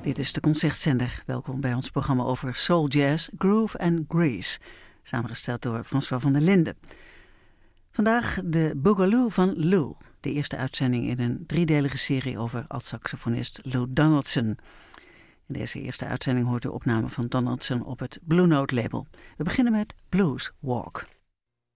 Dit is de Concertzender. Welkom bij ons programma over soul jazz, groove en grease. Samengesteld door François van der Linden. Vandaag de Boogaloo van Lou. De eerste uitzending in een driedelige serie over alt-saxofonist Lou Donaldson. In deze eerste uitzending hoort de opname van Donaldson op het Blue Note label. We beginnen met Blues Walk.